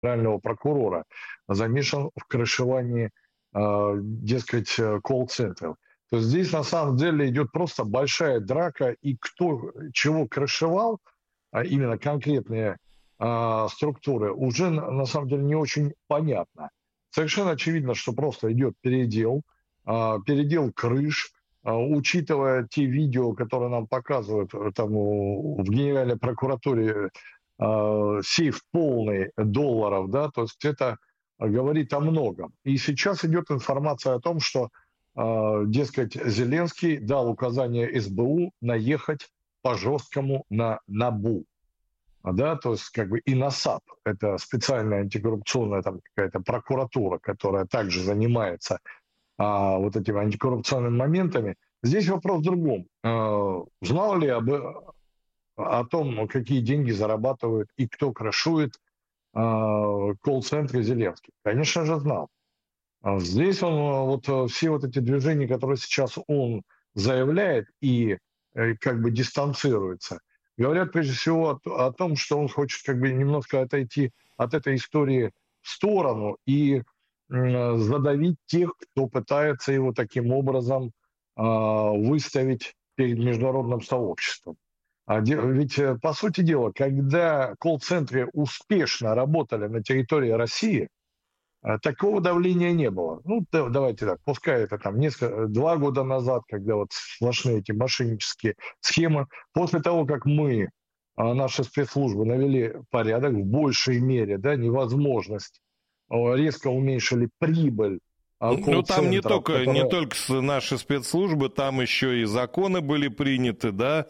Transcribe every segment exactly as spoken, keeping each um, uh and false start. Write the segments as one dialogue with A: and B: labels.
A: генерального прокурора замешан в крышевании, э, дескать, э, колл-центров. То есть здесь на самом деле идет просто большая драка, и кто чего крышевал, а именно конкретные а, структуры, уже на, на самом деле не очень понятно. Совершенно очевидно, что просто идет передел, а, передел крыш, а, учитывая те видео, которые нам показывают э, там у- в Генеральной прокуратуре, а, сейф полный долларов, да, то есть это говорит о многом. И сейчас идет информация о том, что, а, дескать, Зеленский дал указание эс бэ у наехать по-жесткому на НАБУ. А, да, то есть как бы и НАСАП, это специальная антикоррупционная там какая-то прокуратура, которая также занимается а, вот этими антикоррупционными моментами. Здесь вопрос в другом. А, знал ли об, о том, какие деньги зарабатывают и кто крышует а, колл-центры Зеленский? Конечно же, знал. А здесь он, а, вот а, все вот эти движения, которые сейчас он заявляет и э, как бы дистанцируется, говорят прежде всего о, о том, что он хочет как бы немножко отойти от этой истории в сторону и м, задавить тех, кто пытается его таким образом а, выставить перед международным сообществом. А де- ведь, э, по сути дела, когда колл-центры успешно работали на территории России, а, такого давления не было. Ну, да- давайте так, пускай это там несколько, два года назад, когда вот сплошные эти мошеннические схемы. После того, как мы, а, наши спецслужбы навели порядок в большей мере, да, невозможность, а, резко уменьшили прибыль а,
B: Ну, там не
A: колл-центров,
B: только, не
A: которые...
B: только с- наши спецслужбы, там еще и законы были приняты, да,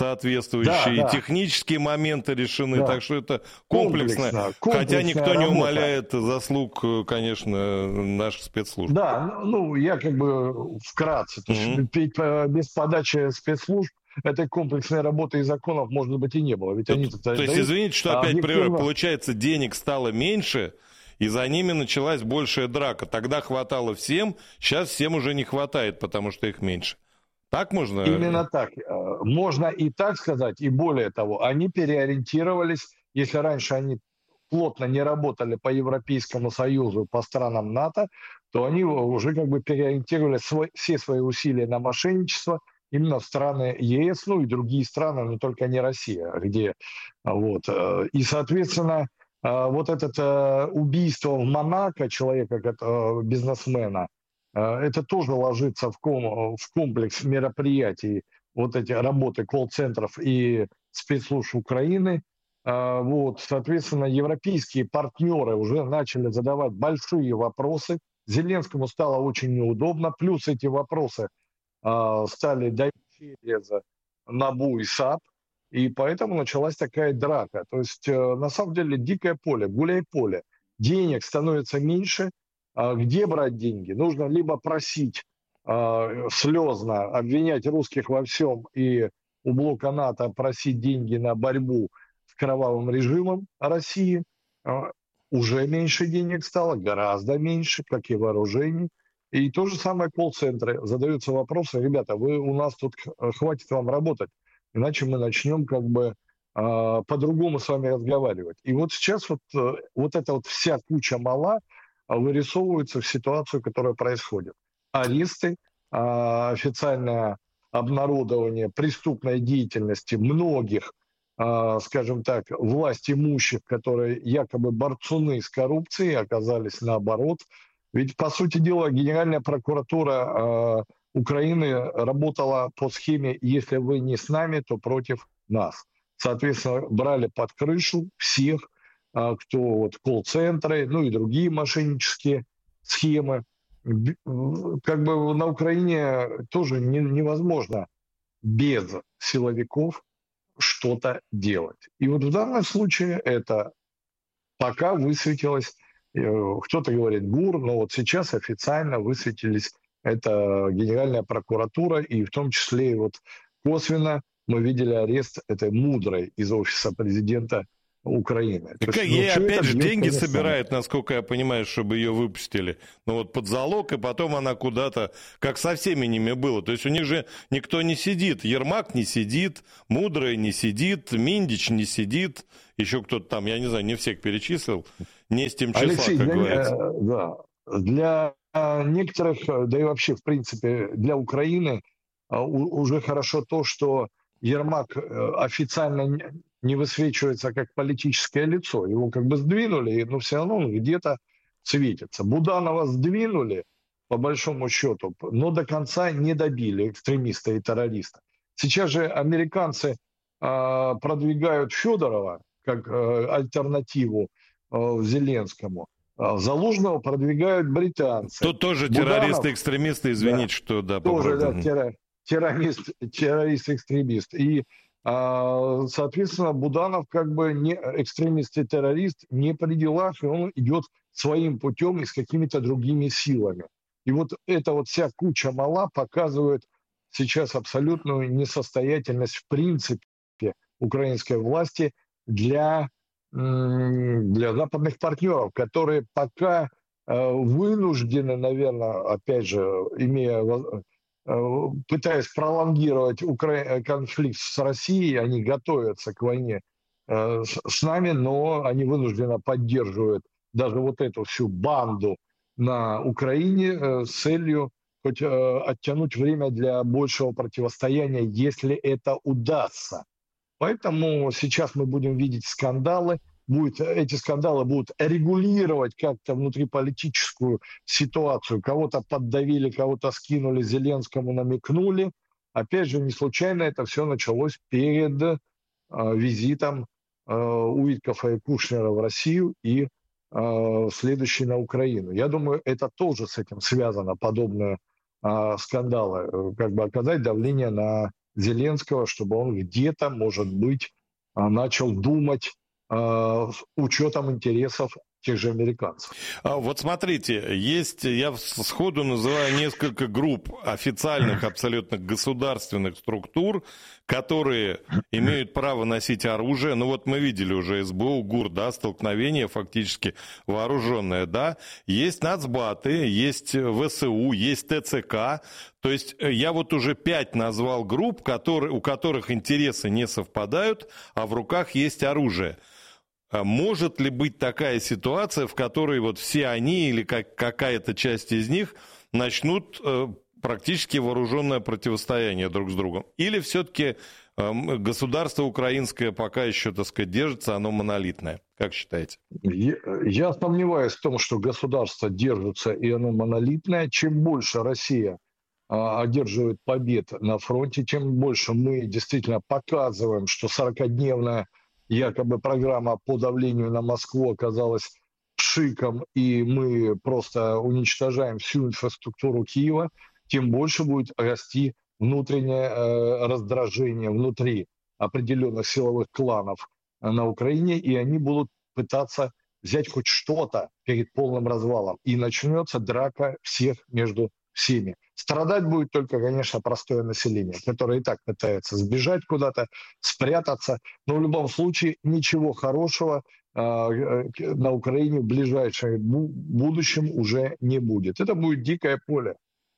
A: Да,
B: соответствующие, и
A: да,
B: технические моменты решены, так
A: да,
B: что это комплексно,
A: комплексно,
B: хотя
A: комплексная
B: никто не
A: работа.
B: умаляет заслуг, э, конечно, наших спецслужб.
A: Да, ну, ну, я как бы вкратце, то есть
B: Мгм.
A: ведь, э, без подачи спецслужб этой комплексной работы и законов, может быть, и не было. Ведь
B: То,
A: они-то
B: то есть,
A: дают
B: извините, что
A: а,
B: опять прерву,
A: объективно.
B: получается, денег стало меньше, и за ними началась большая драка. Тогда хватало всем, сейчас всем уже не хватает, потому что их меньше. Так можно?
A: Именно так. Э, Можно и так сказать, и более того, они переориентировались, если раньше они плотно не работали по Европейскому Союзу, по странам НАТО, то они уже как бы переориентировали свой, все свои усилия на мошенничество именно в страны е эс, ну и другие страны, но только не Россия, где а, вот. э, И, соответственно, э, вот это э, убийство в Монако человека, кот- э, бизнесмена, э, это тоже ложится в, ком, в комплекс мероприятий, вот эти работы колл-центров и спецслужб Украины. А, Вот, соответственно, европейские партнеры уже начали задавать большие вопросы. Зеленскому стало очень неудобно. Плюс эти вопросы а, стали давить через НАБУ и САП. И поэтому началась такая драка. То есть, э, на самом деле, дикое поле, гуляй-поле. Денег становится меньше. А где брать деньги? Нужно либо просить а, слезно, обвинять русских во всем и у блока НАТО просить деньги на борьбу с кровавым режимом России. А, Уже меньше денег стало, гораздо меньше, как и вооружений. И то же самое колл-центры. Задаются вопросы: ребята, вы у нас тут, э, хватит вам работать, иначе мы начнем как бы а, по-другому с вами разговаривать. И вот сейчас вот, э, вот эта вот вся куча мала а, вырисовывается в ситуацию, которая происходит. Аресты, а, официальное обнародование преступной деятельности многих, а, скажем так, власть имущих, которые якобы борцуны с коррупцией, оказались наоборот. Ведь, по сути дела, Генеральная прокуратура э, Украины работала по схеме «если вы не с нами, то против нас». Соответственно, брали под крышу всех, э, кто вот колл-центры, ну и другие мошеннические схемы. Б- Как бы на Украине тоже не- невозможно без силовиков что-то делать. И вот в данном случае это пока высветилось, э, кто-то говорит ГУР, но вот сейчас официально высветились это Генеральная прокуратура, и в том числе и вот косвенно мы видели арест этой мудрой из офиса президента Украины. То
B: Так
A: есть, ну,
B: ей
A: все это
B: опять же
A: бьет,
B: деньги
A: конечно.
B: собирает, насколько я понимаю, чтобы ее выпустили. Ну вот под залог, и потом она куда-то, как со всеми ними было. То есть у них же никто не сидит. Ермак не сидит, Мудрая не сидит, Миндич не сидит, еще кто-то там, я не знаю, не всех перечислил. не с тем числа,
A: Алексей,
B: как
A: для,
B: говорится.
A: э, да, для э, некоторых, э, да и вообще, в принципе, для Украины э, у- уже хорошо то, что Ермак э, официально не не высвечивается как политическое лицо. Его как бы сдвинули, но все равно он где-то светится. Буданова сдвинули, по большому счету, п- но до конца не добили экстремиста и террориста. Сейчас же американцы э, продвигают Федорова как э, альтернативу э, Зеленскому. А Залужного продвигают британцы.
B: Тут тоже
A: Буданов,
B: террористы-экстремисты,
A: да,
B: извините, что да,
A: тоже да,
B: поправду.
A: терро- террорист, террорист-экстремист. И, а, соответственно, Буданов как бы не экстремист и террорист не при делах, и он идет своим путем и с какими-то другими силами. И вот эта вот вся куча мала показывает сейчас абсолютную несостоятельность в принципе украинской власти для, для западных партнеров, которые пока э, вынуждены, наверное, опять же, имея, э, пытаясь пролонгировать укра... конфликт с Россией, они готовятся к войне э, с, с нами, но они вынужденно поддерживают даже вот эту всю банду на Украине э, с целью хоть э, оттянуть время для большего противостояния, если это удастся. Поэтому сейчас мы будем видеть скандалы. Будет, эти скандалы будут регулировать как-то внутриполитическую ситуацию. Кого-то поддавили, кого-то скинули, Зеленскому намекнули. Опять же, не случайно это все началось перед э, визитом э, Уиткофа и Кушнера в Россию и э, следующий на Украину. Я думаю, это тоже с этим связано, подобные э, скандалы. Э, как бы оказать давление на Зеленского, чтобы он где-то, может быть, а, начал думать а, с учетом интересов тех же американцев.
B: А вот смотрите, есть, я сходу называю несколько групп официальных, абсолютно государственных структур, которые имеют право носить оружие. Ну вот мы видели уже СБУ, ГУР, да, столкновение фактически вооруженное, да. Есть нацбаты, есть ВСУ, есть ТЦК. То есть я вот уже пять назвал групп, которые, у которых интересы не совпадают, а в руках есть оружие. Может ли быть такая ситуация, в которой вот все они или как, какая-то часть из них начнут э, практически вооруженное противостояние друг с другом? Или все-таки э, государство украинское пока еще, так сказать, держится, оно монолитное? Как считаете?
A: Я, я сомневаюсь в том, что государство держится и оно монолитное. Чем больше Россия а, одерживает побед на фронте, тем больше мы действительно показываем, что сорокадневная якобы программа по давлению на Москву оказалась пшиком, и мы просто уничтожаем всю инфраструктуру Киева, тем больше будет расти внутреннее э, раздражение внутри определенных силовых кланов на Украине, и они будут пытаться взять хоть что-то перед полным развалом. И начнется драка всех между всеми. Страдать будет только, конечно, простое население, которое и так пытается сбежать куда-то, спрятаться. Но в любом случае ничего хорошего э, на Украине в ближайшем будущем уже не будет. Это будет дикое поле.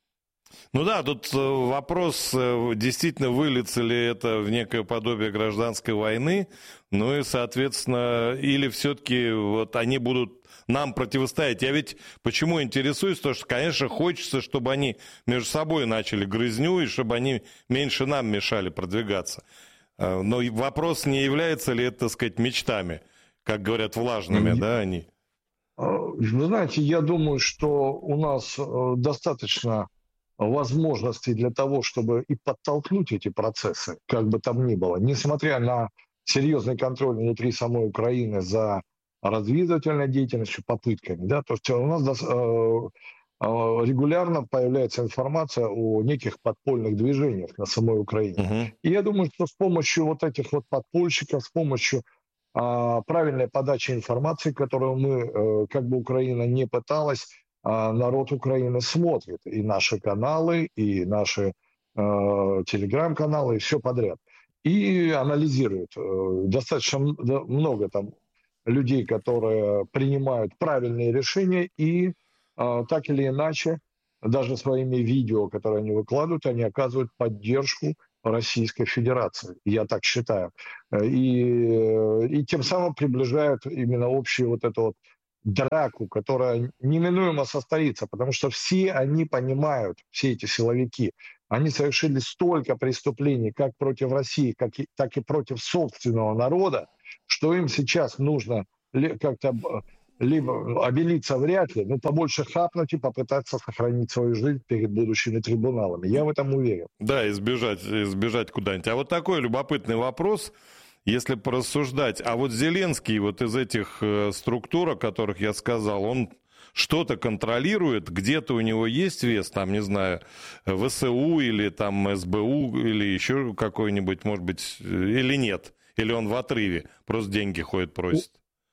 B: Ну да, тут вопрос, действительно выльется ли это в некое подобие гражданской войны, ну и, соответственно, или все-таки вот они будут нам противостоять. Я ведь почему интересуюсь, потому что, конечно, хочется, чтобы они между собой начали грызню, и чтобы они меньше нам мешали продвигаться. Но вопрос, не является ли это, так сказать, мечтами, как говорят, влажными, да, они?
A: Вы знаете, я думаю, что у нас достаточно возможностей для того, чтобы и подтолкнуть эти процессы, как бы там ни было, несмотря на серьезный контроль внутри самой Украины за разведывательной деятельностью, попытками, да, то есть у нас э, э, регулярно появляется информация о неких подпольных движениях на самой Украине.
B: Угу.
A: И я думаю, что с помощью вот этих вот подпольщиков, с помощью э, правильной подачи информации, которую мы, э, как бы Украина не пыталась, народ Украины смотрит и наши каналы, и наши э, телеграм-каналы, и все подряд. И анализирует. Достаточно много там людей, которые принимают правильные решения, и э, так или иначе, даже своими видео, которые они выкладывают, они оказывают поддержку Российской Федерации. Я так считаю. И, и тем самым приближают именно общую вот эту вот драку, которая неминуемо состоится, потому что все они понимают, все эти силовики, они совершили столько преступлений как против России, как и, так и против собственного народа, что им сейчас нужно как-то либо обелиться вряд ли, но побольше хапнуть и попытаться сохранить свою жизнь перед будущими трибуналами. Я в этом уверен.
B: Да, избежать, избежать куда-нибудь. А вот такой любопытный вопрос, если порассуждать. А вот Зеленский вот из этих э, структур, о которых я сказал, он что-то контролирует, где-то у него есть вес, там, не знаю, ВСУ или там эс бэ у или еще какой-нибудь, может быть, или нет? Или он в отрыве, просто деньги ходит, просит?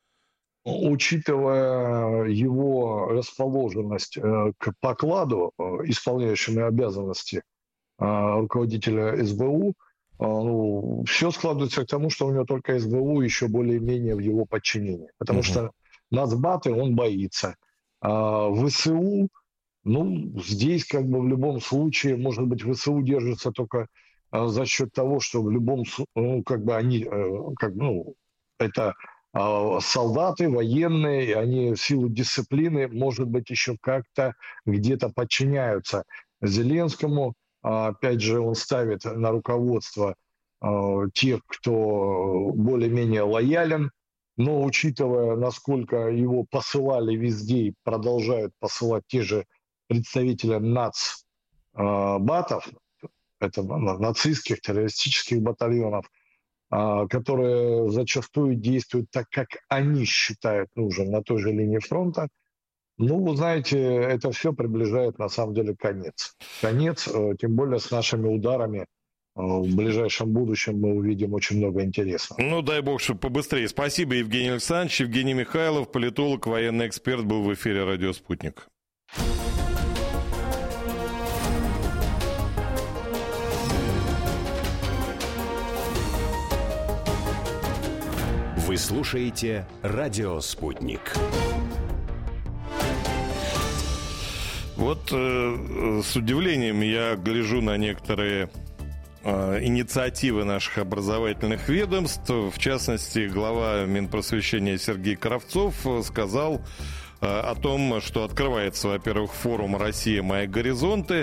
A: Учитывая его расположенность к покладу, исполняющему обязанности руководителя эс бэ у, ну, все складывается к тому, что у него только эс бэ у еще более-менее в его подчинении. Потому uh-huh. что нацбаты он боится. А вэ эс у, ну, здесь как бы в любом случае, может быть, вэ эс у держится только за счет того, что в любом случае, ну, как бы они, как, ну, это солдаты, военные, и они в силу дисциплины, может быть, еще как-то где-то подчиняются Зеленскому. Опять же, он ставит на руководство тех, кто более-менее лоялен, но учитывая, насколько его посылали везде и продолжают посылать те же представители нацбатов, это нацистских, террористических батальонов, которые зачастую действуют так, как они считают нужным на той же линии фронта, ну, вы знаете, это все приближает на самом деле конец. Конец, тем более с нашими ударами в ближайшем будущем мы увидим очень много интересного.
B: Ну, дай бог, чтобы побыстрее. Спасибо, Евгений Александрович. Евгений Михайлов, политолог, военный эксперт, был в эфире «Радио Спутник».
C: Вы слушаете «Радио Спутник».
B: Вот э, с удивлением я гляжу на некоторые э, инициативы наших образовательных ведомств. В частности, глава Минпросвещения Сергей Кравцов сказал э, о том, что открывается, во-первых, форум «Россия. Мои горизонты»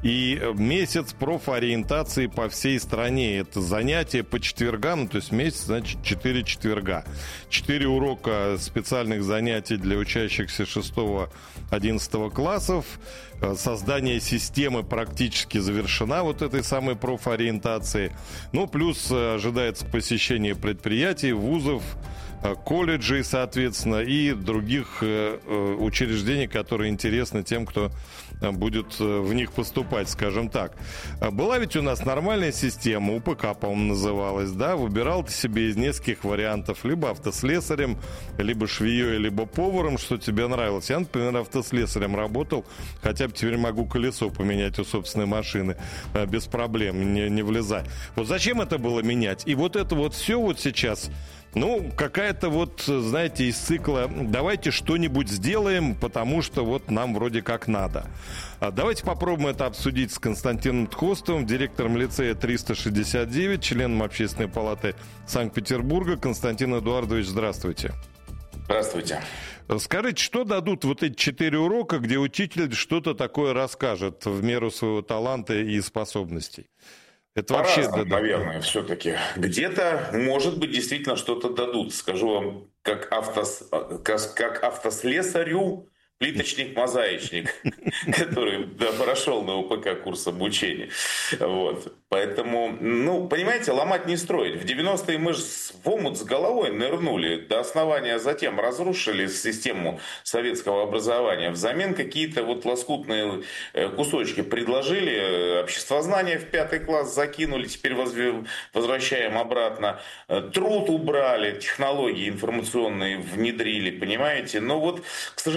B: и месяц профориентации по всей стране. Это занятия по четвергам, то есть месяц, значит, четыре четверга. Четыре урока специальных занятий для учащихся шестого-одиннадцатого классов. Создание системы практически завершена вот этой самой профориентации. Ну, плюс ожидается посещение предприятий, вузов, колледжей, соответственно, и других учреждений, которые интересны тем, кто будет в них поступать, скажем так. Была ведь у нас нормальная система, у пэ ка, по-моему, называлась, да, выбирал ты себе из нескольких вариантов, либо автослесарем, либо швеей, либо поваром, что тебе нравилось. Я, например, автослесарем работал, хотя бы теперь могу колесо поменять у собственной машины без проблем, не, не влезать. Вот зачем это было менять? И вот это вот все вот сейчас... Ну, какая-то вот, знаете, из цикла «давайте что-нибудь сделаем, потому что вот нам вроде как надо». Давайте попробуем это обсудить с Константином Тхостовым, директором лицея триста шестьдесят девять, членом Общественной палаты Санкт-Петербурга. Константин Эдуардович, здравствуйте.
D: Здравствуйте.
B: Скажите, что дадут вот эти четыре урока, где учитель что-то такое расскажет в меру своего таланта и способностей? Это вообще, да,
D: наверное, да. Все-таки. Где-то, может быть, действительно что-то дадут. Скажу вам, как, автос... как, как автослесарю, плиточник-мозаичник, который да, прошел на о пэ ка курс обучения. Вот. Поэтому, ну, понимаете, ломать не строить. В девяностые мы же в омут с головой нырнули до основания, затем разрушили систему советского образования. Взамен какие-то вот лоскутные кусочки предложили, обществознание в пятый класс закинули, теперь возвращаем обратно. Труд убрали, технологии информационные внедрили, понимаете. Но вот, к сожалению, у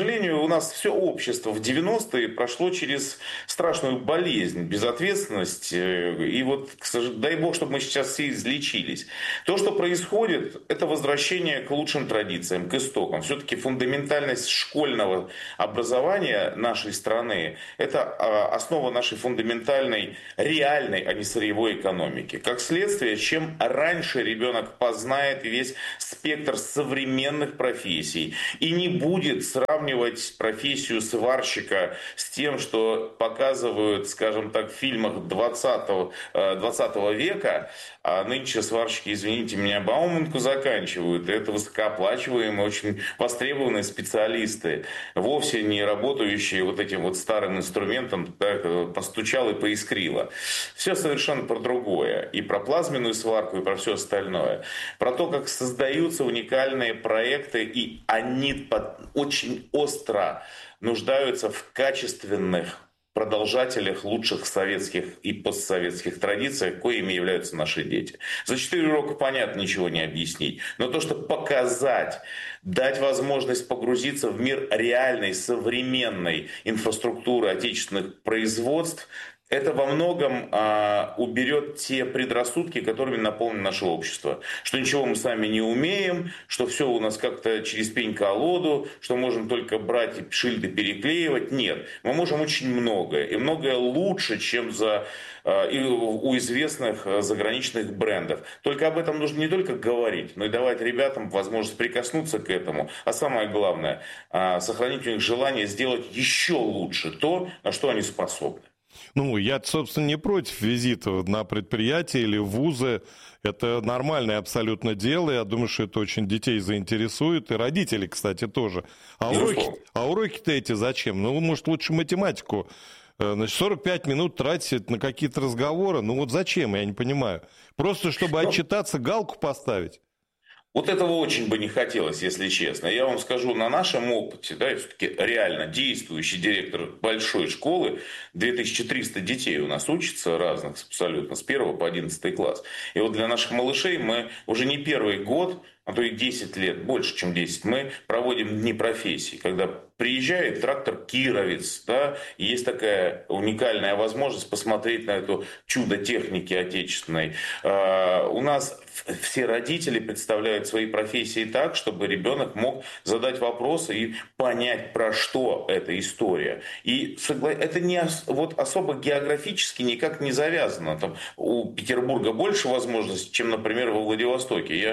D: нас все общество в девяностые прошло через страшную болезнь, безответственность. И вот, дай бог, чтобы мы сейчас все излечились. То, что происходит, это возвращение к лучшим традициям, к истокам. Все-таки фундаментальность школьного образования нашей страны – это основа нашей фундаментальной, реальной, а не сырьевой экономики. Как следствие, чем раньше ребенок познает весь спектр современных профессий и не будет сравнивать профессию сварщика с тем, что показывают, скажем так, в фильмах двадцатого века, а нынче сварщики, извините меня, Бауманку заканчивают. И это высокооплачиваемые, очень востребованные специалисты, вовсе не работающие вот этим вот старым инструментом, так, постучал и поискрило. Все совершенно про другое. И про плазменную сварку, и про все остальное. Про то, как создаются уникальные проекты, и они очень остро нуждаются в качественных продолжателях лучших советских и постсоветских традиций, коими являются наши дети. За четыре урока, понятно, ничего не объяснить. Но то, что показать, дать возможность погрузиться в мир реальной, современной инфраструктуры отечественных производств, это во многом а, уберет те предрассудки, которыми наполнено наше общество. Что ничего мы сами не умеем, что все у нас как-то через пень-колоду, что можем только брать и шильды переклеивать. Нет, мы можем очень многое. И многое лучше, чем за, а, и у известных заграничных брендов. Только об этом нужно не только говорить, но и давать ребятам возможность прикоснуться к этому. А самое главное, а, сохранить у них желание сделать еще лучше то, на что они способны.
B: Ну, я, собственно, не против визитов на предприятия или в вузы. Это нормальное абсолютно дело. Я думаю, что это очень детей заинтересует. И родителей, кстати, тоже. А уроки, а уроки-то эти зачем? Ну, может, лучше математику. Значит, сорок пять минут тратить на какие-то разговоры. Ну, вот зачем, я не понимаю. Просто, чтобы отчитаться, галку поставить.
D: Вот этого очень бы не хотелось, если честно. Я вам скажу, на нашем опыте, да, все-таки реально действующий директор большой школы, две тысячи триста детей у нас учатся разных абсолютно, с первого по одиннадцатый класс. И вот для наших малышей мы уже не первый год, а то и десять лет, больше, чем десять, мы проводим дни профессий, когда приезжает трактор Кировец, да, и есть такая уникальная возможность посмотреть на это чудо техники отечественной. У нас все родители представляют свои профессии так, чтобы ребенок мог задать вопросы и понять, про что эта история. И это не вот особо географически никак не завязано. Там у Петербурга больше возможностей, чем, например, во Владивостоке. Я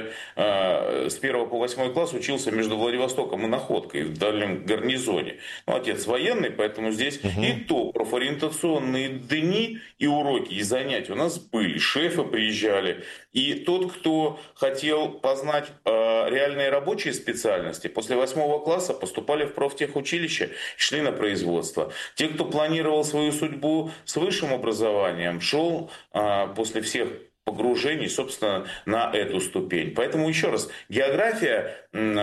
D: с первого по восьмой класс учился между Владивостоком и Находкой в дальнем гарнизоне. Ну, отец военный, поэтому здесь угу. и то профориентационные дни и уроки, и занятия у нас были. Шефы приезжали. И тот, кто хотел познать э, реальные рабочие специальности, после восьмого класса поступали в профтехучилище, шли на производство. Те, кто планировал свою судьбу с высшим образованием, шел э, после всех погружений, собственно, на эту ступень. Поэтому, еще раз, география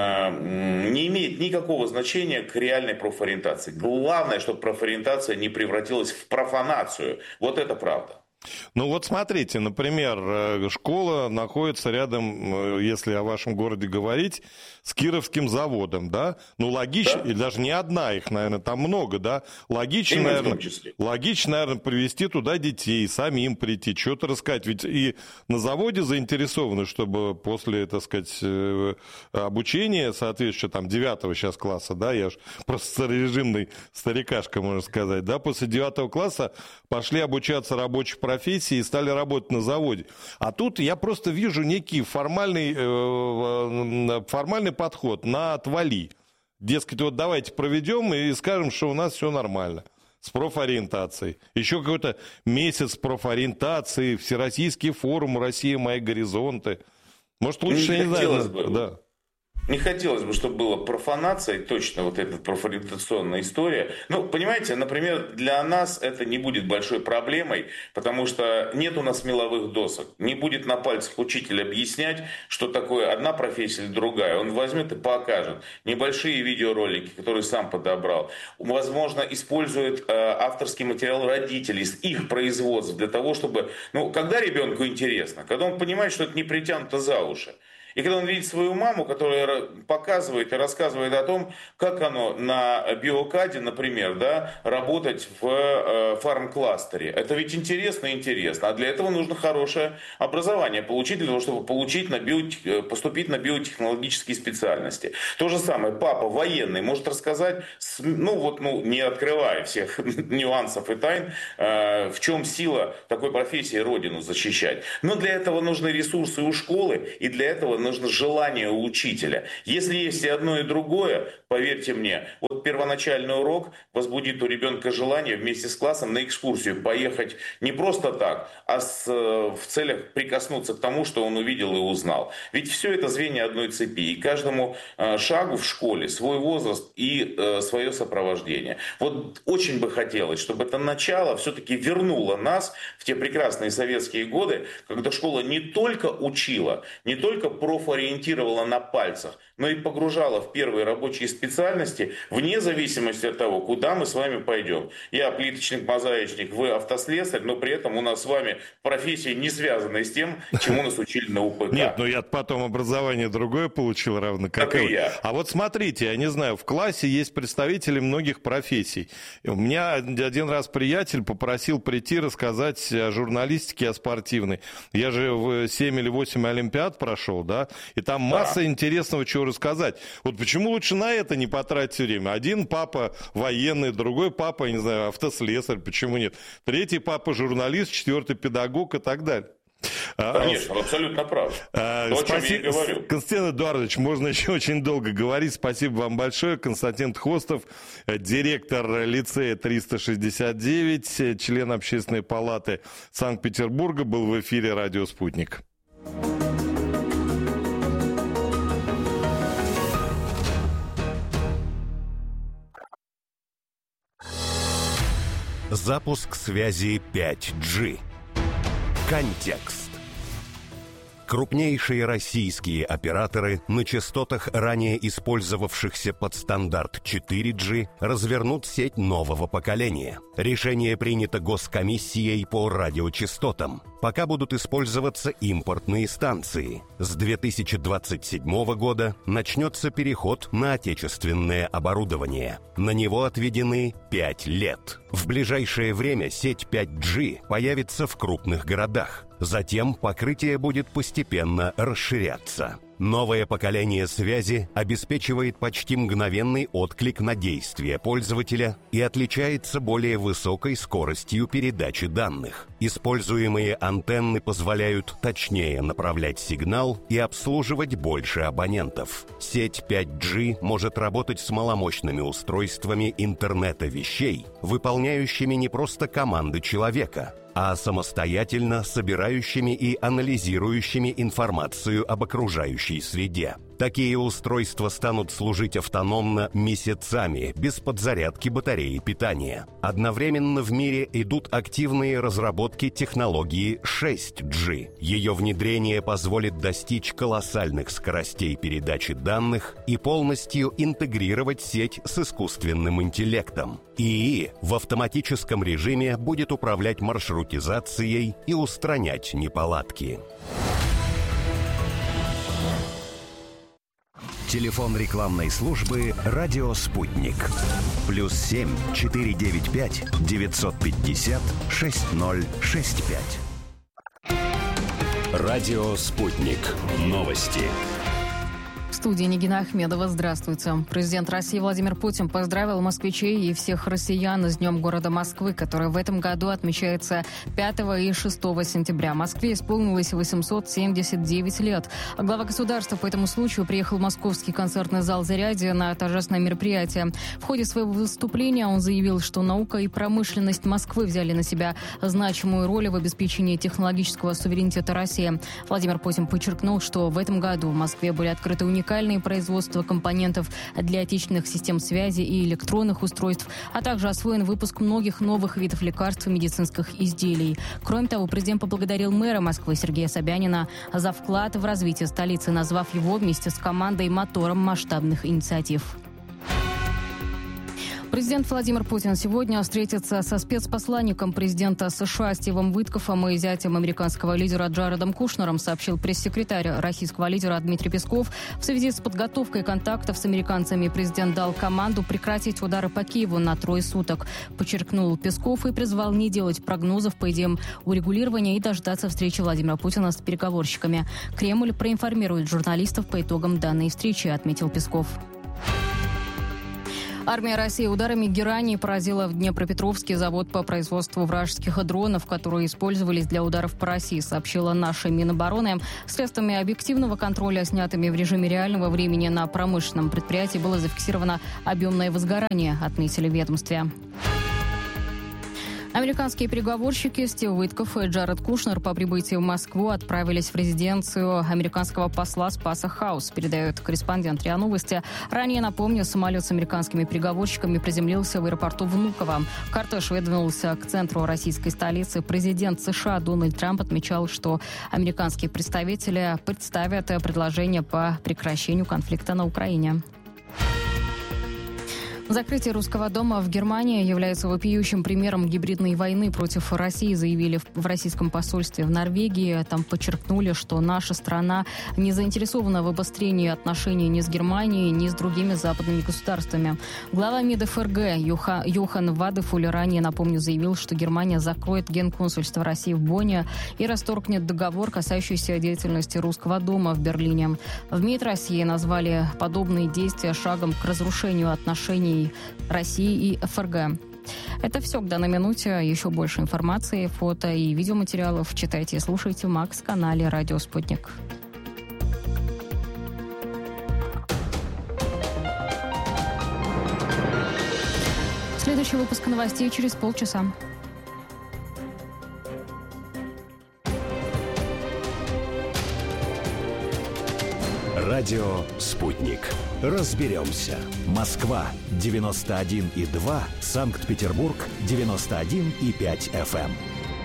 D: не имеет никакого значения к реальной профориентации. Главное, чтобы профориентация не превратилась в профанацию. Вот это правда.
B: Ну вот смотрите, например, школа находится рядом, если о вашем городе говорить, с Кировским заводом, да? Ну логично, да? И даже не одна их, наверное, там много, да? Логично, наверное, логично, наверное, привезти туда детей, самим прийти, что-то рассказать. Ведь и на заводе заинтересованы, чтобы после, так сказать, обучения, соответственно, там девятого сейчас класса, да, я же просто старорежимный старикашка, можно сказать, да, после девятого класса пошли обучаться рабочей профессии и стали работать на заводе. А тут я просто вижу некий формальный, э, формальный подход на отвали. Дескать, вот давайте проведем и скажем, что у нас все нормально. С профориентацией. Еще какой-то месяц профориентации, Всероссийский форум «Россия. Мои горизонты». Может, лучше, не, не знаю.
D: Бы.
B: Да.
D: Не хотелось бы, чтобы было профанацией, точно вот эта профориентационная история. Ну, понимаете, например, для нас это не будет большой проблемой, потому что нет у нас меловых досок. Не будет на пальцах учитель объяснять, что такое одна профессия или другая. Он возьмет и покажет. Небольшие видеоролики, которые сам подобрал. Возможно, использует э, авторский материал родителей с их производств для того, чтобы... Ну, когда ребенку интересно? Когда он понимает, что это не притянуто за уши. И когда он видит свою маму, которая показывает и рассказывает о том, как оно на биокаде, например, да, работать в э, фарм-кластере. Это ведь интересно и интересно. А для этого нужно хорошее образование получить, для того, чтобы получить на био... поступить на биотехнологические специальности. То же самое, папа военный может рассказать, ну вот, ну, не открывая всех нюансов и тайн, э, в чем сила такой профессии родину защищать. Но для этого нужны ресурсы у школы, и для этого нужно желание у учителя. Если есть и одно, и другое, поверьте мне, вот первоначальный урок возбудит у ребенка желание вместе с классом на экскурсию поехать не просто так, а с, в целях прикоснуться к тому, что он увидел и узнал. Ведь все это звенья одной цепи, и каждому шагу в школе свой возраст и э, свое сопровождение. Вот очень бы хотелось, чтобы это начало все-таки вернуло нас в те прекрасные советские годы, когда школа не только учила, не только профориентировала на пальцах, но и погружала в первые рабочие специальности вне зависимости от того, куда мы с вами пойдем. Я плиточник-мозаичник, вы автослесарь, но при этом у нас с вами профессия не связанная с тем, чему нас учили на УПК.
B: Нет, но я потом образование другое получил, равно как,
D: как
B: и
D: и я.
B: А вот смотрите, я не знаю, в классе есть представители многих профессий. У меня один раз приятель попросил прийти рассказать о журналистике, о спортивной. Я же семь или восемь олимпиад прошел, да, и там масса да. интересного чего рассказать. Вот почему лучше на это не потратить время? Один папа военный, другой папа, я не знаю, автослесарь, почему нет? Третий папа журналист, четвертый педагог и так далее.
D: Конечно, абсолютно прав.
B: А,
D: То,
B: спасибо,
D: о чем я и говорю.
B: Константин Эдуардович, можно еще очень долго говорить. Спасибо вам большое. Константин Тхостов, директор лицея триста шестьдесят девять, член Общественной палаты Санкт-Петербурга, был в эфире «Радио Спутник».
C: Запуск связи пять джи. Контекст. Крупнейшие российские операторы на частотах, ранее использовавшихся под стандарт четыре джи, развернут сеть нового поколения. Решение принято Госкомиссией по радиочастотам. Пока будут использоваться импортные станции. С две тысячи двадцать седьмого года начнется переход на отечественное оборудование. На него отведены пять лет. В ближайшее время сеть пять джи появится в крупных городах. Затем покрытие будет постепенно расширяться. Новое поколение связи обеспечивает почти мгновенный отклик на действия пользователя и отличается более высокой скоростью передачи данных. Используемые антенны позволяют точнее направлять сигнал и обслуживать больше абонентов. Сеть пять джи может работать с маломощными устройствами интернета вещей, выполняющими не просто команды человека, а самостоятельно собирающими и анализирующими информацию об окружающей среде. Такие устройства станут служить автономно месяцами, без подзарядки батареи питания. Одновременно в мире идут активные разработки технологии шесть джи. Ее внедрение позволит достичь колоссальных скоростей передачи данных и полностью интегрировать сеть с искусственным интеллектом. ИИ в автоматическом режиме будет управлять маршрутизацией и устранять неполадки. Телефон рекламной службы «Радио Спутник». Плюс семь четыре девять пять девятьсот пятьдесят шесть ноль шесть пять. Радио Спутник. Новости.
E: В студии Нигина Ахмедова. Здравствуйте. Президент России Владимир Путин поздравил москвичей и всех россиян с Днем города Москвы, который в этом году отмечается пятого и шестого сентября. Москве исполнилось восемьсот семьдесят девять лет. Глава государства по этому случаю приехал в московский концертный зал «Зарядье» на торжественное мероприятие. В ходе своего выступления он заявил, что наука и промышленность Москвы взяли на себя значимую роль в обеспечении технологического суверенитета России. Владимир Путин подчеркнул, что в этом году в Москве были открыты уникальные производство компонентов для отечественных систем связи и электронных устройств, а также освоен выпуск многих новых видов лекарств и медицинских изделий. Кроме того, президент поблагодарил мэра Москвы Сергея Собянина за вклад в развитие столицы, назвав его вместе с командой мотором масштабных инициатив. Президент Владимир Путин сегодня встретится со спецпосланником президента США Стивом Уиткофом и зятем американского лидера Джаредом Кушнером, сообщил пресс-секретарь российского лидера Дмитрий Песков. В связи с подготовкой контактов с американцами президент дал команду прекратить удары по Киеву на трое суток. Подчеркнул Песков и призвал не делать прогнозов по идеям урегулирования и дождаться встречи Владимира Путина с переговорщиками. Кремль проинформирует журналистов по итогам данной встречи, отметил Песков. Армия России ударами герани поразила в Днепропетровске завод по производству вражеских дронов, которые использовались для ударов по России, сообщила наша Минобороны. Средствами объективного контроля, снятыми в режиме реального времени на промышленном предприятии, было зафиксировано объемное возгорание, отметили в ведомстве. Американские переговорщики Стив Уиткоф и Джаред Кушнер по прибытии в Москву отправились в резиденцию американского посла Спаса Хаус, передает корреспондент РИА Новости. Ранее, напомню, самолет с американскими переговорщиками приземлился в аэропорту Внуково. Кортеж выдвинулся к центру российской столицы. Президент США Дональд Трамп отмечал, что американские представители представят предложение по прекращению конфликта на Украине. Закрытие русского дома в Германии является вопиющим примером гибридной войны против России, заявили в российском посольстве в Норвегии. Там подчеркнули, что наша страна не заинтересована в обострении отношений ни с Германией, ни с другими западными государствами. Глава МИД ФРГ Юха, Йохан Вадефуль ранее, напомню, заявил, что Германия закроет генконсульство России в Бонне и расторгнет договор, касающийся деятельности русского дома в Берлине. В МИД России назвали подобные действия шагом к разрушению отношений России и ФРГ. Это все к данной минуте. Еще больше информации, фото и видеоматериалов читайте и слушайте в Макс-канале «Радио Спутник». Следующий выпуск новостей через полчаса.
C: Радио «Спутник». Разберемся. Москва девяносто один и два, Санкт-Петербург девяносто один и пять эф эм.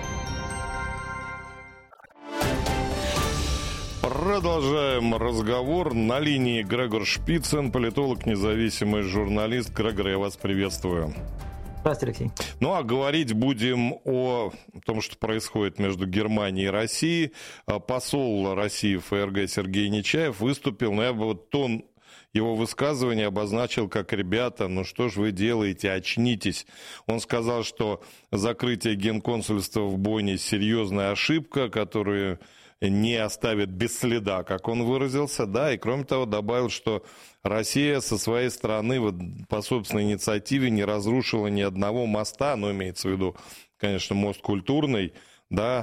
B: Продолжаем разговор. На линии Грегор Шпицын, политолог, независимый журналист. Грегор, я вас приветствую.
F: Здравствуйте, Алексей.
B: Ну, а говорить будем о том, что происходит между Германией и Россией. Посол России в ФРГ Сергей Нечаев выступил, но я бы вот тон его высказывания обозначил как: ребята, ну что ж вы делаете, очнитесь. Он сказал, что закрытие генконсульства в Бонне серьезная ошибка, которую не оставит без следа, как он выразился, да, и кроме того добавил, что Россия со своей стороны вот, по собственной инициативе не разрушила ни одного моста, ну, имеется в виду, конечно, мост культурный, да,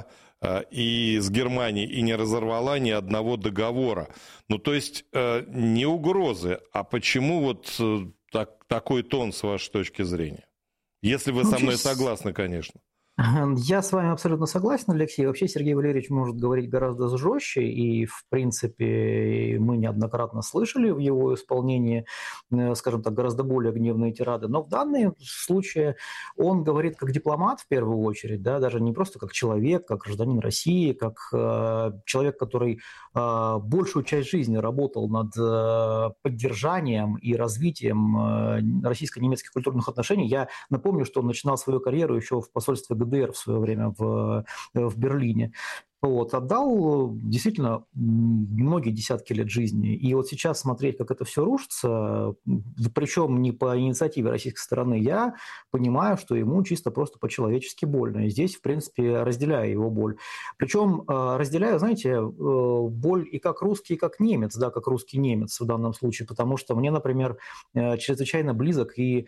B: и с Германией, и не разорвала ни одного договора. Ну, то есть не угрозы, а почему вот так, такой тон с вашей точки зрения? Если вы ну, со мной здесь... согласны, конечно.
F: Я с вами абсолютно согласен, Алексей. Вообще Сергей Валерьевич может говорить гораздо жестче, и, в принципе, мы неоднократно слышали в его исполнении, скажем так, гораздо более гневные тирады. Но в данном случае он говорит как дипломат в первую очередь, да, даже не просто как человек, как гражданин России, как э, человек, который э, большую часть жизни работал над э, поддержанием и развитием э, российско-немецких культурных отношений. Я напомню, что он начинал свою карьеру еще в посольстве ГДР в свое время в, в Берлине. Вот, отдал действительно многие десятки лет жизни. И вот сейчас смотреть, как это все рушится, причем не по инициативе российской стороны, я понимаю, что ему чисто просто по-человечески больно. И здесь, в принципе, разделяю его боль. Причем разделяю, знаете, боль и как русский, и как немец, да, как русский немец в данном случае, потому что мне, например, чрезвычайно близок и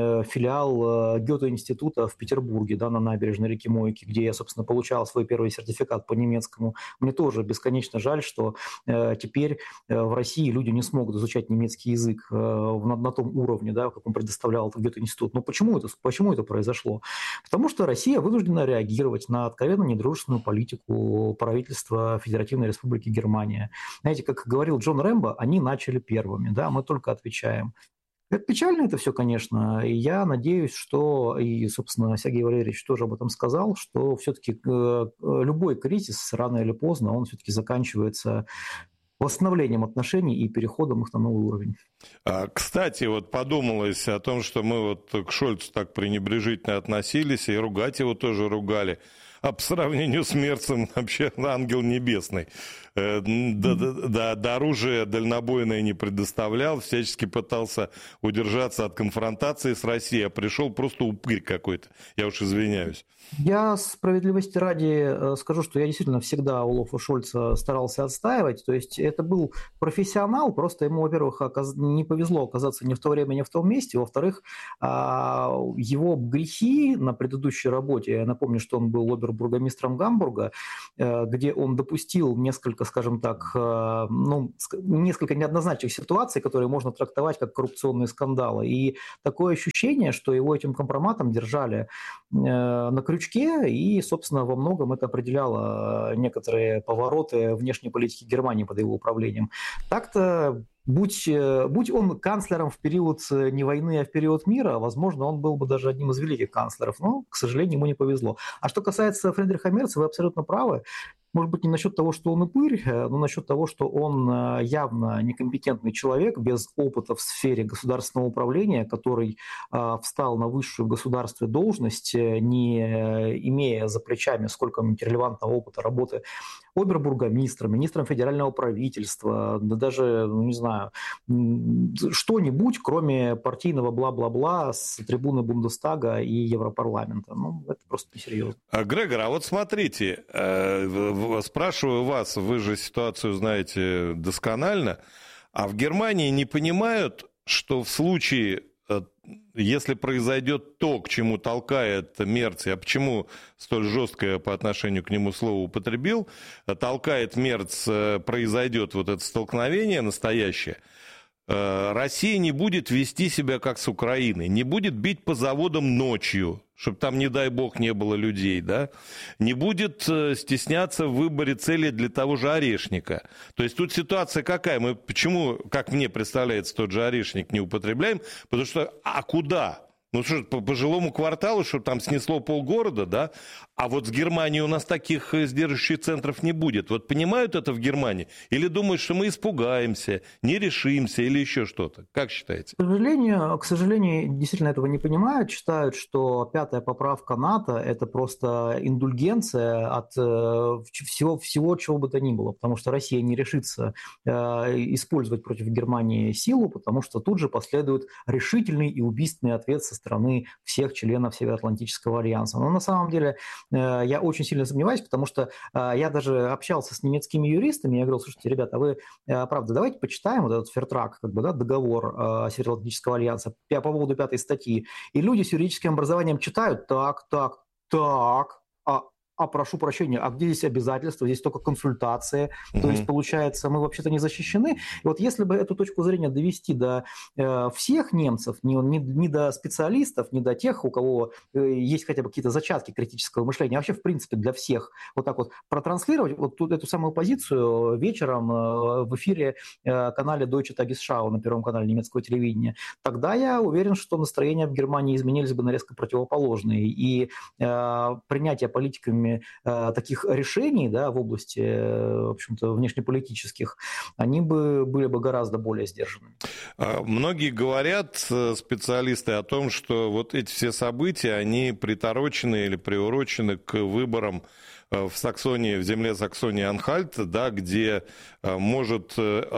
F: филиал Гёте-института в Петербурге, да, на набережной реки Мойки, где я, собственно, получал свой первый сертификат по немецкому. Мне тоже бесконечно жаль, что э, теперь э, в России люди не смогут изучать немецкий язык э, на, на том уровне, да, как он предоставлял где-то институт. Но почему это, почему это произошло? Потому что Россия вынуждена реагировать на откровенно недружественную политику правительства Федеративной Республики Германия. Знаете, как говорил Джон Рэмбо, они начали первыми, да, мы только отвечаем. Это печально это все, конечно, и я надеюсь, что, и, собственно, Сергей Валерьевич тоже об этом сказал, что все-таки любой кризис, рано или поздно, он все-таки заканчивается восстановлением отношений и переходом их на новый уровень.
B: Кстати, вот подумалось о том, что мы вот к Шольцу так пренебрежительно относились, и ругать его тоже ругали. А по сравнению с Мерцем вообще ангел небесный. До, до, до оружия дальнобойное не предоставлял, всячески пытался удержаться от конфронтации с Россией, а пришел просто упырь какой-то. Я уж извиняюсь.
F: Я справедливости ради скажу, что я действительно всегда Олафа Шольца старался отстаивать. То есть это был профессионал, просто ему, во-первых, не повезло оказаться не в то время, не в том месте. Во-вторых, его грехи на предыдущей работе, я напомню, что он был обер-бургомистром Гамбурга, где он допустил несколько, скажем так, ну, несколько неоднозначных ситуаций, которые можно трактовать как коррупционные скандалы. И такое ощущение, что его этим компроматом держали на крючке, и, собственно, во многом это определяло некоторые повороты внешней политики Германии под его управлением. Так-то, будь, будь он канцлером в период не войны, а в период мира, возможно, он был бы даже одним из великих канцлеров, но, к сожалению, ему не повезло. А что касается Фридриха Мерца, вы абсолютно правы. Может быть, не насчет того, что он упырь, но насчет того, что он явно некомпетентный человек без опыта в сфере государственного управления, который встал на высшую в государстве должность, не имея за плечами сколько-нибудь релевантного опыта работы обербургомистром, министром федерального правительства, да даже, ну, не знаю, что-нибудь, кроме партийного бла-бла-бла с трибуны Бундестага и Европарламента. Ну, это просто несерьезно.
B: Грегор, а вот смотрите, спрашиваю вас, вы же ситуацию знаете досконально, а в Германии не понимают, что в случае, если произойдет то, к чему толкает Мерц, а почему столь жесткое по отношению к нему слово употребил, толкает Мерц, произойдет вот это столкновение настоящее, Россия не будет вести себя как с Украиной, не будет бить по заводам ночью, чтобы там, не дай бог, не было людей, да, не будет стесняться в выборе цели для того же Орешника. То есть тут ситуация какая? Мы почему, как мне представляется, тот же Орешник не употребляем? Потому что, а куда? Ну что, по, по жилому кварталу, чтобы там снесло полгорода, да? А вот с Германией у нас таких сдерживающих центров не будет. Вот понимают это в Германии? Или думают, что мы испугаемся, не решимся или еще что-то? Как считаете?
F: К сожалению, к сожалению, действительно этого не понимают. Считают, что пятая поправка НАТО – это просто индульгенция от всего, всего, чего бы то ни было. Потому что Россия не решится использовать против Германии силу, потому что тут же последует решительный и убийственный ответ со стороны всех членов Североатлантического альянса. Но на самом деле я очень сильно сомневаюсь, потому что я даже общался с немецкими юристами, я говорил: слушайте, ребята, вы, правда, давайте почитаем вот этот фертрак, как бы, да, договор Североатлантического альянса по поводу пятой статьи. И люди с юридическим образованием читают: так, так, так, а а прошу прощения, а где здесь обязательства, здесь только консультация, mm-hmm. то есть, получается, мы вообще-то не защищены. И вот если бы эту точку зрения довести до э, всех немцев, не, не, не до специалистов, не до тех, у кого э, есть хотя бы какие-то зачатки критического мышления, а вообще, в принципе, для всех, вот так вот протранслировать вот тут эту самую позицию вечером э, в эфире э, канале Deutsche Tagesschau на Первом канале немецкого телевидения, тогда я уверен, что настроения в Германии изменились бы на резко противоположные, и э, принятие политиками таких решений, да, в области, в общем-то, внешнеполитических, они бы были бы гораздо более сдержанными.
B: Многие говорят, специалисты, о том, что вот эти все события, они приторочены или приурочены к выборам в Саксонии, в земле Саксонии-Анхальт, да, где может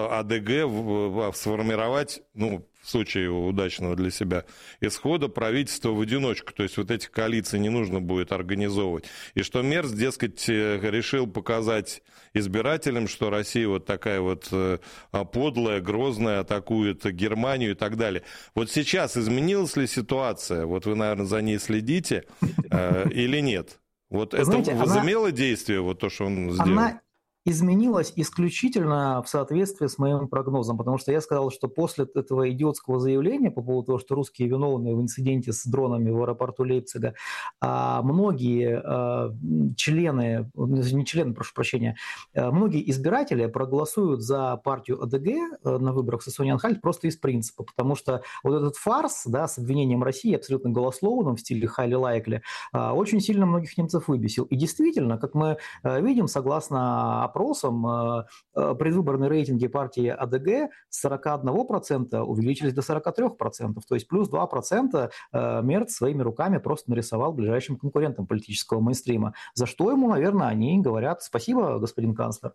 B: АДГ сформировать, ну, в случае удачного для себя исхода, правительство в одиночку. То есть вот этих коалиций не нужно будет организовывать. И что Мерц, дескать, решил показать избирателям, что Россия вот такая вот подлая, грозная, атакует Германию и так далее. Вот сейчас изменилась ли ситуация? Вот вы, наверное, за ней следите или нет? Вот это
F: Знаете,
B: возымело
F: она...
B: действие, вот то, что он сделал?
F: Она... изменилась исключительно в соответствии с моим прогнозом, потому что я сказал, что после этого идиотского заявления по поводу того, что русские виновны в инциденте с дронами в аэропорту Лейпцига, многие члены, не члены, прошу прощения, многие избиратели проголосуют за партию АДГ на выборах в Саксонии-Анхальт просто из принципа, потому что вот этот фарс, да, с обвинением России абсолютно голословным в стиле Хайли Лайкли очень сильно многих немцев выбесил. И действительно, как мы видим, согласно опросам предвыборные рейтинги партии АДГ с сорока одного процента увеличились до сорока трёх процентов, то есть плюс два процента Мерц своими руками просто нарисовал ближайшим конкурентам политического мейнстрима, за что ему, наверное, они говорят спасибо, господин канцлер.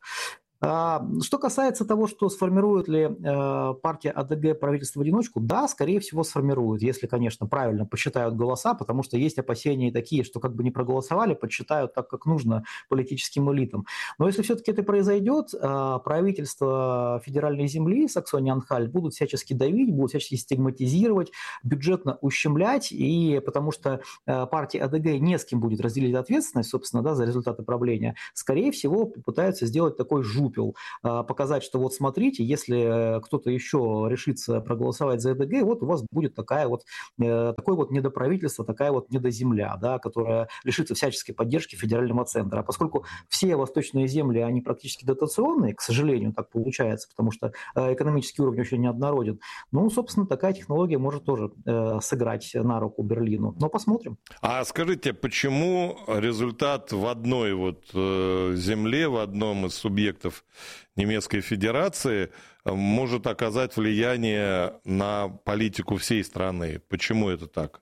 F: Что касается того, что сформирует ли партия АДГ правительство в одиночку, да, скорее всего, сформирует, если, конечно, правильно посчитают голоса, потому что есть опасения такие, что как бы не проголосовали, подсчитают так, как нужно политическим элитам. Но если все-таки это произойдет, правительство федеральной земли Саксония-Анхальт будут всячески давить, будут всячески стигматизировать, бюджетно ущемлять, и потому что партия АДГ не с кем будет разделить ответственность, собственно, да, за результаты правления, скорее всего, попытаются сделать такой жупел, показать, что вот смотрите, если кто-то еще решится проголосовать за АДГ, вот у вас будет такая вот, такое вот недоправительство, такая вот недоземля, да, которая лишится всяческой поддержки федерального центра. А поскольку все восточные земли, они практически дотационные, к сожалению, так получается, потому что экономический уровень очень неоднороден, ну, собственно, такая технология может тоже сыграть на руку Берлину. Но посмотрим.
B: А скажите, почему результат в одной вот земле, в одном из субъектов Немецкой Федерации может оказать влияние на политику всей страны? Почему это так?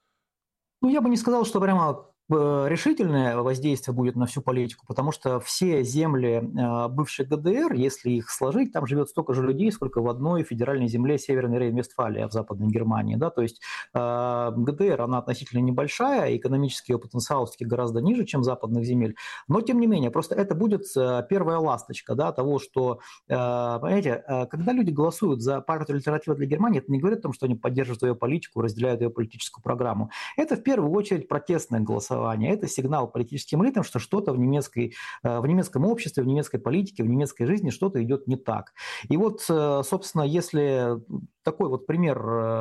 F: Ну, я бы не сказал, что прямо решительное воздействие будет на всю политику, потому что все земли бывшей ГДР, если их сложить, там живет столько же людей, сколько в одной федеральной земле Северной Рейн-Вестфалия в Западной Германии. Да? То есть ГДР, она относительно небольшая, экономический ее потенциал все-таки гораздо ниже, чем западных земель, но тем не менее, просто это будет первая ласточка, да, того, что, понимаете, когда люди голосуют за партию «Альтернатива для Германии», это не говорит о том, что они поддерживают ее политику, разделяют ее политическую программу. Это в первую очередь протестное голосование. Это сигнал политическим элитам, что что-то в, немецкой, в немецком обществе, в немецкой политике, в немецкой жизни что-то идет не так. И вот, собственно, если такой вот пример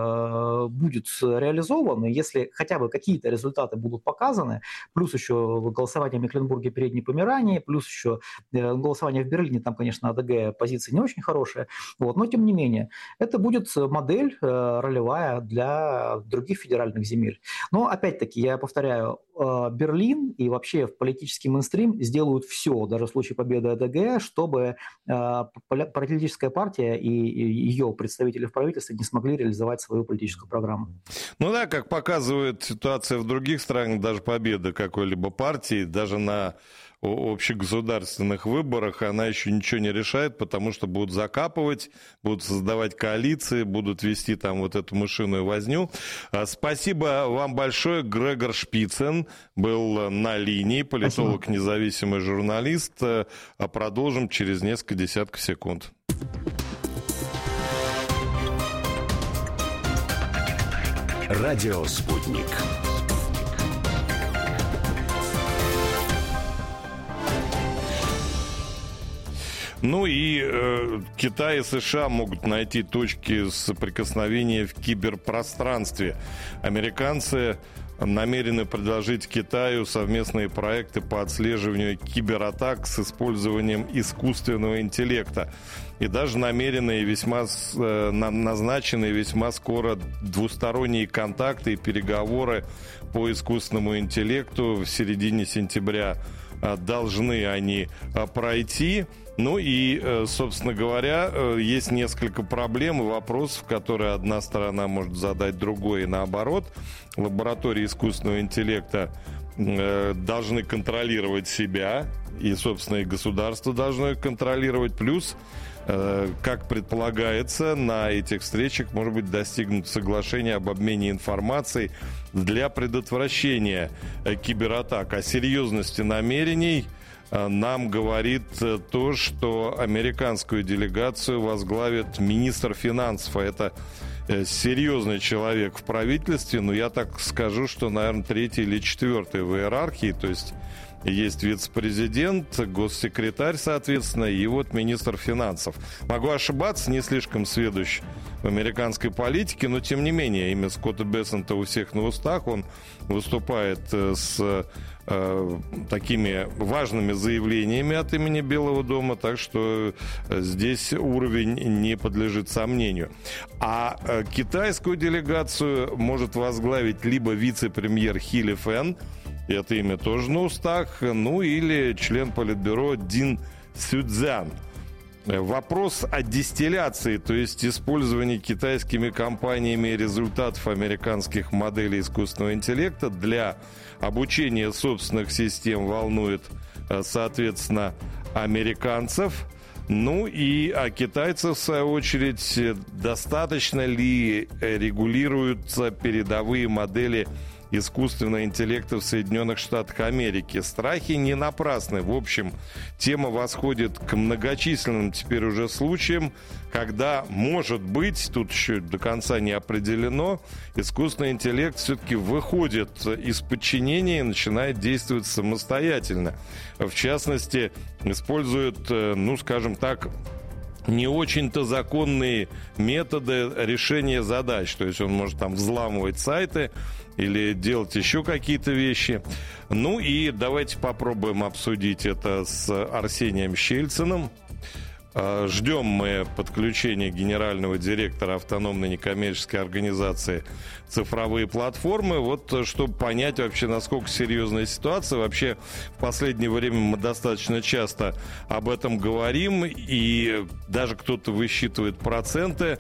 F: будет реализован, если хотя бы какие-то результаты будут показаны, плюс еще голосование в Мекленбурге, Передней Померании, плюс еще голосование в Берлине, там, конечно, АДГ позиция не очень хорошая, вот, но тем не менее, это будет модель ролевая для других федеральных земель. Но, опять-таки, я повторяю, Берлин и вообще политический мейнстрим сделают все, даже в случае победы АДГ, чтобы политическая партия и ее представители в правительстве не смогли реализовать свою политическую программу.
B: Ну да, как показывает ситуация в других странах, даже победа какой-либо партии, даже на общегосударственных выборах, она еще ничего не решает, потому что будут закапывать, будут создавать коалиции, будут вести там вот эту мышиную возню. Спасибо вам большое. Грегор Шпицен был на линии, политолог, Спасибо. Независимый журналист. Продолжим через несколько десятков секунд.
C: Радио «Спутник».
B: Ну и э, Китай и США могут найти точки соприкосновения в киберпространстве. Американцы намерены предложить Китаю совместные проекты по отслеживанию кибератак с использованием искусственного интеллекта. И даже намеренные весьма э, назначенные весьма скоро двусторонние контакты и переговоры по искусственному интеллекту в середине сентября э, должны они э, пройти. Ну и, собственно говоря, есть несколько проблем и вопросов, которые одна сторона может задать другой и наоборот. Лаборатории искусственного интеллекта должны контролировать себя, и, собственно, и государство должно их контролировать. Плюс, как предполагается, на этих встречах может быть достигнуто соглашение об обмене информацией для предотвращения кибератак. О серьезности намерений нам говорит то, что американскую делегацию возглавит министр финансов. А это серьезный человек в правительстве, но я так скажу, что, наверное, третий или четвертый в иерархии. То есть есть вице-президент, госсекретарь, соответственно, и вот министр финансов. Могу ошибаться, не слишком сведущ в американской политике, но, тем не менее, имя Скотта Бессента у всех на устах. Он выступает с э, такими важными заявлениями от имени Белого дома, так что здесь уровень не подлежит сомнению. А э, китайскую делегацию может возглавить либо вице-премьер Хи Лифэн, это имя тоже на устах, ну или член Политбюро Дин Цзюцзян. Вопрос о дистилляции, то есть использовании китайскими компаниями результатов американских моделей искусственного интеллекта для обучения собственных систем, волнует, соответственно, американцев. Ну и а китайцев, в свою очередь, достаточно ли регулируются передовые модели искусственного интеллекта в Соединенных Штатах Америки? Страхи не напрасны. В общем, тема восходит к многочисленным теперь уже случаям, когда, может быть, тут еще до конца не определено, искусственный интеллект все-таки выходит из подчинения и начинает действовать самостоятельно. В частности, использует, ну, скажем так, не очень-то законные методы решения задач. То есть он может там взламывать сайты или делать еще какие-то вещи. Ну и давайте попробуем обсудить это с Арсением Щельциным. Ждем мы подключения генерального директора автономной некоммерческой организации «Цифровые платформы». Вот чтобы понять вообще, насколько серьезная ситуация. Вообще в последнее время мы достаточно часто об этом говорим. И даже кто-то высчитывает проценты,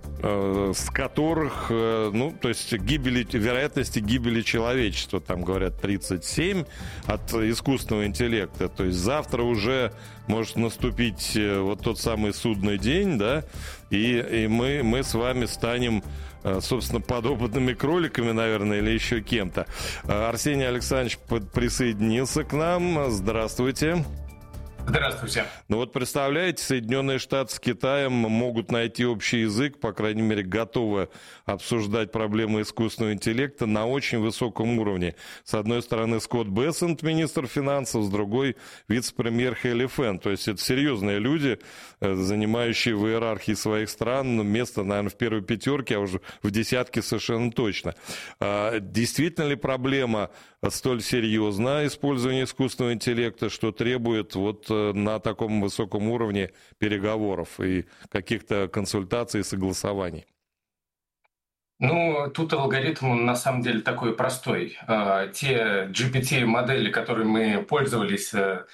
B: с которых, ну, то есть гибели, вероятности гибели человечества, там говорят тридцать семь от искусственного интеллекта. То есть завтра уже может наступить вот тот самый судный день, да, и, и мы, мы с вами станем, собственно, подопытными кроликами, наверное, или еще кем-то. Арсений Александрович присоединился к нам. Здравствуйте.
G: Здравствуйте.
B: Ну вот представляете, Соединенные Штаты с Китаем могут найти общий язык, по крайней мере, готовы обсуждать проблемы искусственного интеллекта на очень высоком уровне. С одной стороны Скотт Бессент, министр финансов, с другой вице-премьер Хейли Фэн. То есть это серьезные люди, занимающие в иерархии своих стран место, наверное, в первой пятерке, а уже в десятке совершенно точно. Действительно ли проблема столь серьезна, использование искусственного интеллекта, что требует вот на таком высоком уровне переговоров и каких-то консультаций и согласований?
G: Ну, тут алгоритм на самом деле такой простой. Те джи пи ти-модели, которыми мы пользовались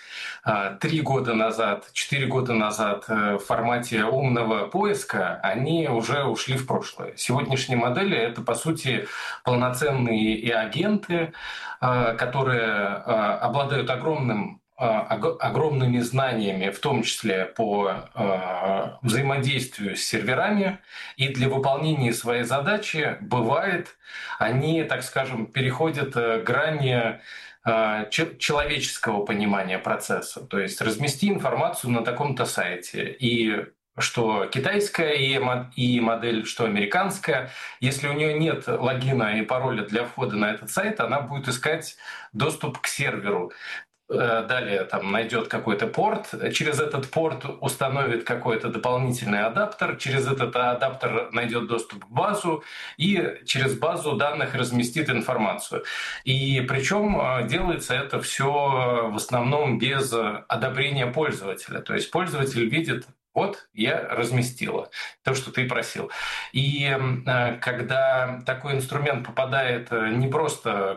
G: три года назад, четыре года назад в формате умного поиска, они уже ушли в прошлое. Сегодняшние модели — это, по сути, полноценные и агенты, которые обладают огромным огромными знаниями, в том числе по э, взаимодействию с серверами, и для выполнения своей задачи, бывает, они, так скажем, переходят грани э, человеческого понимания процесса. То есть размести информацию на таком-то сайте, и что китайская и модель, что американская, если у нее нет логина и пароля для входа на этот сайт, она будет искать доступ к серверу. Далее там найдет какой-то порт, через этот порт установит какой-то дополнительный адаптер, через этот адаптер найдет доступ к базу и через базу данных разместит информацию. И причем делается это все в основном без одобрения пользователя. То есть пользователь видит: вот, я разместила то, что ты просил. И э, когда такой инструмент попадает не просто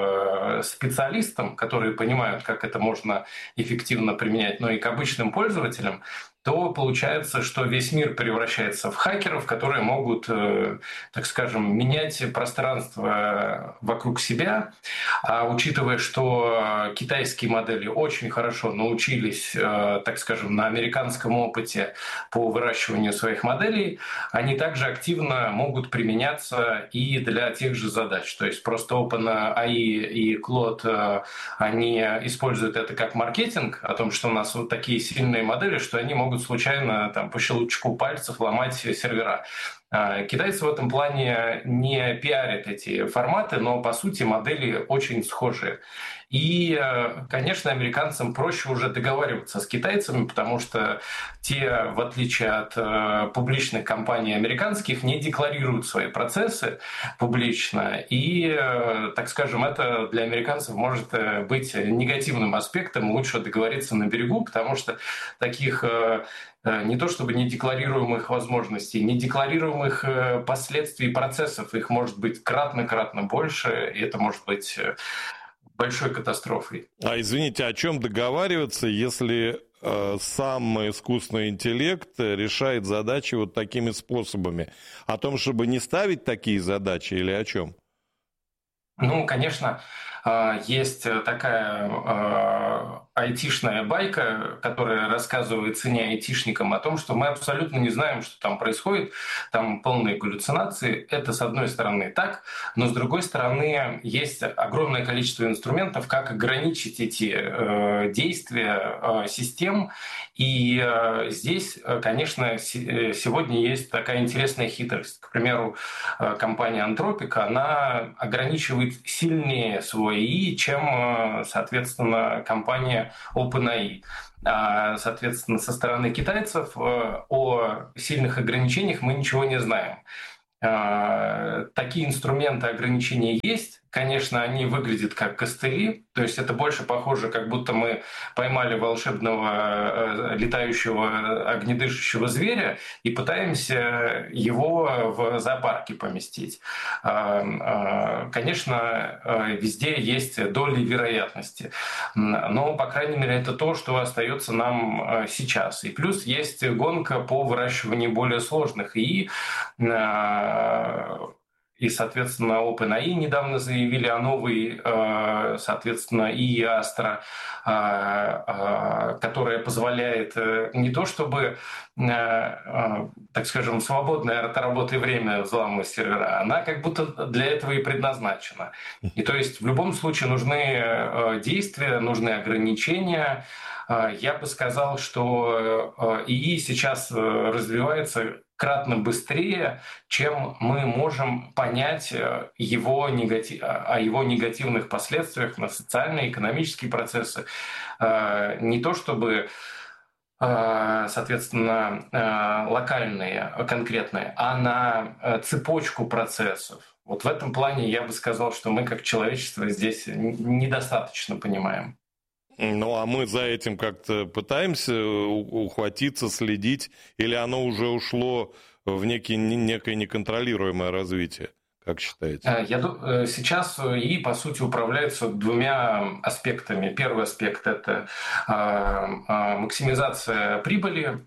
G: к специалистам, которые понимают, как это можно эффективно применять, но и к обычным пользователям, то получается, что весь мир превращается в хакеров, которые могут, э, так скажем, менять пространство вокруг себя. А учитывая, что китайские модели очень хорошо научились, э, так скажем, на американском опыте по выращиванию своих моделей, они также активно могут применяться и для тех же задач. То есть просто OpenAI и Claude, э, они используют это как маркетинг, о том, что у нас вот такие сильные модели, что они могут случайно там, по щелчку пальцев ломать сервера. Китайцы в этом плане не пиарят эти форматы, но по сути модели очень схожие. И, конечно, американцам проще уже договариваться с китайцами, потому что те, в отличие от публичных компаний американских, не декларируют свои процессы публично. И, так скажем, это для американцев может быть негативным аспектом. Лучше договориться на берегу, потому что таких не то чтобы недекларируемых возможностей, недекларируемых последствий процессов, их может быть кратно-кратно больше, и это может быть большой катастрофой.
B: А извините, о чем договариваться, если сам искусственный интеллект решает задачи вот такими способами. О том, чтобы не ставить такие задачи или о чем?
G: Ну, конечно, есть такая айтишная байка, которая рассказывает цене айтишникам о том, что мы абсолютно не знаем, что там происходит, там полные галлюцинации. Это, с одной стороны, так, но, с другой стороны, есть огромное количество инструментов, как ограничить эти действия систем. И здесь, конечно, сегодня есть такая интересная хитрость. К примеру, компания Anthropic, она ограничивает сильнее свой ИИ, чем, соответственно, компания OpenAI. Соответственно, со стороны китайцев о сильных ограничениях мы ничего не знаем. Такие инструменты ограничения есть. Конечно, они выглядят как костыли, то есть это больше похоже, как будто мы поймали волшебного летающего огнедышащего зверя и пытаемся его в зоопарке поместить. Конечно, везде есть доли вероятности, но, по крайней мере, это то, что остается нам сейчас. И плюс есть гонка по выращиванию более сложных ИИ. И, соответственно, OpenAI недавно заявили о новой, соответственно, ИИ Astra, которая позволяет не то чтобы, так скажем, свободное от работы время взламывать сервера, она как будто для этого и предназначена. И то есть в любом случае нужны действия, нужны ограничения. Я бы сказал, что ИИ сейчас развивается кратно быстрее, чем мы можем понять его негатив, о его негативных последствиях на социальные и экономические процессы. Не то чтобы, соответственно, локальные, конкретные, а на цепочку процессов. Вот в этом плане я бы сказал, что мы как человечество здесь недостаточно понимаем.
B: Ну, а мы за этим как-то пытаемся ухватиться, следить, или оно уже ушло в некий, некое неконтролируемое развитие, как считаете?
G: Я, сейчас ИИ, по сути, управляется двумя аспектами. Первый аспект – это максимизация прибыли.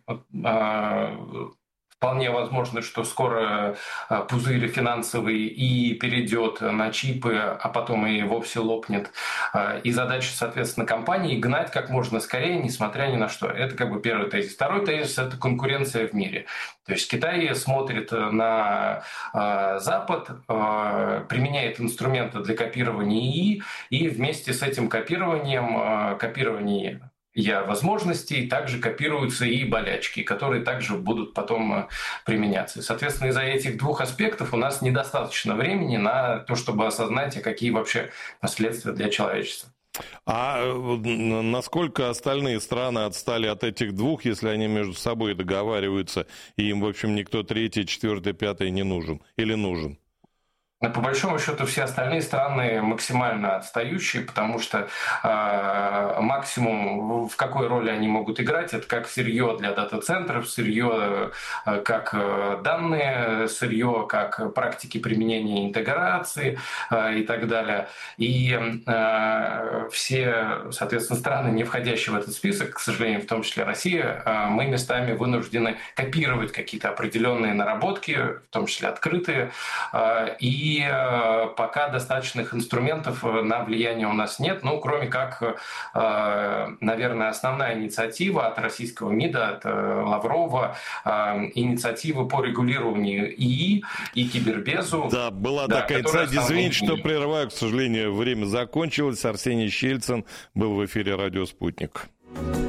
G: Вполне возможно, что скоро пузырь финансовый и перейдет на чипы, а потом и вовсе лопнет. И задача, соответственно, компании – гнать как можно скорее, несмотря ни на что. Это как бы первый тезис. Второй тезис – это конкуренция в мире. То есть Китай смотрит на Запад, применяет инструменты для копирования ИИ, и вместе с этим копированием, копирование возможностей также копируются и болячки, которые также будут потом применяться. Соответственно, из-за этих двух аспектов у нас недостаточно времени на то, чтобы осознать, какие вообще последствия для человечества.
B: А насколько остальные страны отстали от этих двух, если они между собой договариваются, и им, в общем, никто третий, четвертый, пятый не нужен или нужен?
G: По большому счету все остальные страны максимально отстающие, потому что э, максимум в какой роли они могут играть, это как сырье для дата-центров, сырье э, как данные, сырье как практики применения интеграции э, и так далее. И э, все, соответственно, страны, не входящие в этот список, к сожалению, в том числе Россия, э, мы местами вынуждены копировать какие-то определенные наработки, в том числе открытые, э, и И пока достаточных инструментов на влияние у нас нет, ну, кроме как, наверное, основная инициатива от российского МИДа, от Лаврова, инициатива по регулированию ИИ и кибербезу.
B: Да, была да, такая инициатива. Извините, что прерываю, к сожалению, время закончилось. Арсений Щельцин был в эфире «Радио Спутник».